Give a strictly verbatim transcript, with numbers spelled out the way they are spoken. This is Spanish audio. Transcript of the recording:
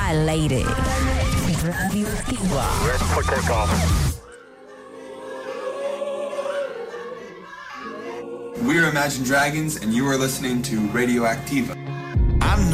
Al aire. Radioactiva. We're Imagine Dragons, and you are listening to Radioactiva.